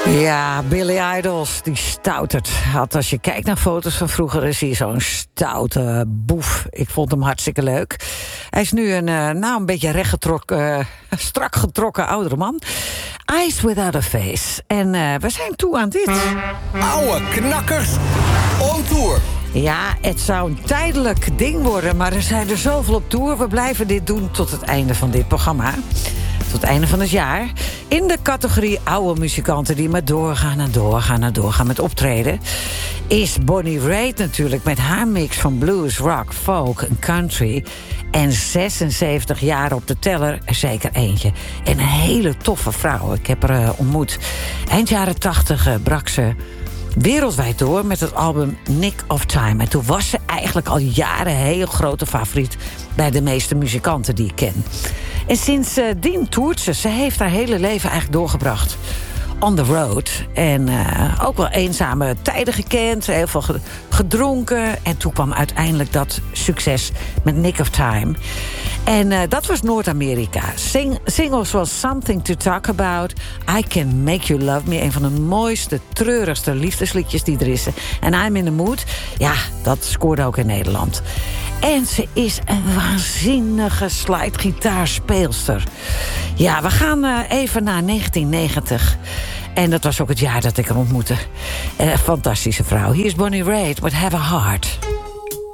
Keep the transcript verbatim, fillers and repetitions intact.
Ja, Billy Idols, die stoutert. Had, als je kijkt naar foto's van vroeger, is hij zo'n stoute boef. Ik vond hem hartstikke leuk. Hij is nu een, uh, nou, een beetje rechtgetrokken, uh, strak getrokken oudere man. Eyes Without a Face. En uh, we zijn toe aan dit. Oude knakkers on tour. Ja, het zou een tijdelijk ding worden, maar er zijn er zoveel op tour. We blijven dit doen tot het einde van dit programma. Tot het einde van het jaar. In de categorie oude muzikanten die maar doorgaan en doorgaan en doorgaan met optreden, is Bonnie Raitt natuurlijk met haar mix van blues, rock, folk en country. En zesenzeventig jaar op de teller, er zeker eentje. En een hele toffe vrouw. Ik heb haar uh, ontmoet. Eind jaren tachtig uh, brak ze wereldwijd door met het album Nick of Time. En toen was ze eigenlijk al jaren een heel grote favoriet bij de meeste muzikanten die ik ken. En sindsdien toert ze. Ze heeft haar hele leven eigenlijk doorgebracht on the road. En uh, ook wel eenzame tijden gekend. Heel veel gedronken. En toen kwam uiteindelijk dat succes met Nick of Time. En uh, dat was Noord-Amerika. Sing singles zoals Something to Talk About, I Can Make You Love Me. Een van de mooiste, treurigste liefdesliedjes die er is. En I'm in the Mood. Ja, dat scoorde ook in Nederland. En ze is een waanzinnige slidegitaarspeelster. Ja, we gaan uh, even naar negentien negentig. En dat was ook het jaar dat ik haar ontmoette. Uh, fantastische vrouw. Hier is Bonnie Raitt met Have a Heart.